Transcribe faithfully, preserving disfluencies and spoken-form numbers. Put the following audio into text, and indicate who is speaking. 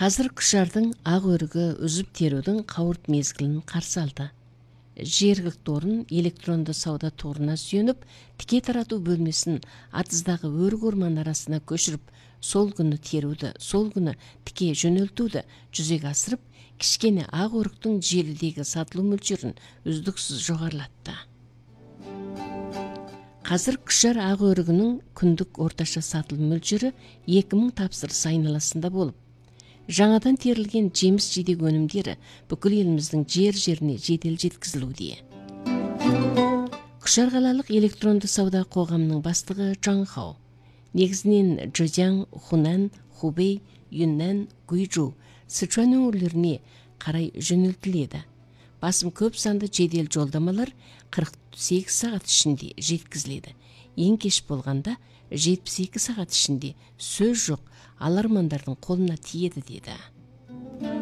Speaker 1: Қазір құшардың ақ өрігі үзіп терудің қауырт мезгілін қарсы алды. Жергілікті орын электронды сауда торына сүйеніп, тіке тарату бөлмесін атыздағы өрік орман арасына көшіріп, сол күні теруді, сол күні тіке жөнелтуді жүзеге асырып, кішкене ақ өріктің желідегі сатылу мөлшерін үздіксіз жоғарылатты. Қазір құшар ақ өрігінің күндік орташа сатылу мөлшері екі мың тапсырыс айналасында болып, жаңадан терілген жеміс жидек өнімдері бүкіл еліміздің жер-жеріне жедел жеткізілуде. Құшар қалалық электронды сауда қоғамының бастығы Чжан Хао негізінен Чжэцзян, Хунан, Хубэй, Юннан, Гуйчжоу, Сычуан өңірлеріне қарай жөнелтіледі. Басым көп санды жедел жолдамалар қырық сегіз сағат ішінде жеткізіледі. Ең кеш болғанда жетпіс екі сағат ішінде сөз жоқ алармандардың қолына тиеді деді.